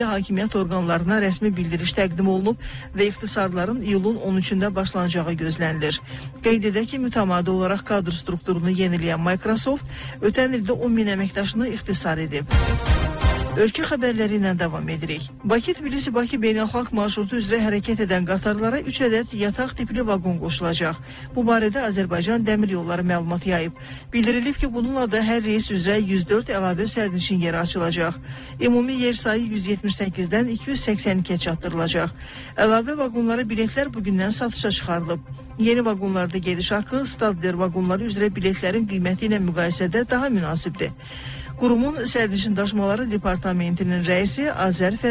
Hakimiyyət orqanlarına rəsmi bildiriş təqdim olunub və ixtisarların iyulun 13-də başlanacağı gözlənilir. Qeyd edək ki, mütəmadi olaraq kadr strukturunu yeniləyən Microsoft ötən ildə 10.000 əməkdaşını ixtisar edib. Ölkə xəbərləri ilə davam edirik. Bakı-Tbilisi-Bakı beynəlxalq marşrutu üzrə hərəkət edən qatarlara 3 ədəd yataq tipli vaqon qoşulacaq. Bu barədə Azərbaycan Dəmir Yolları məlumat yayıb. Bildirilib ki, bununla da hər reys üzrə 104 əlavə sərnişin yeri açılacaq. Ümumi yer sayı 178-dən 282-yə çatdırılacaq. Əlavə vaqonlara biletlər bugündən satışa çıxarılıb. Yeni vaqonlarda gediş haqqı Stadler vaqonları üzrə biletlərin qiyməti ilə müqayisədə daha münasibdir. Qurumun sərnişin daşımaları departamentinin rəisi Azər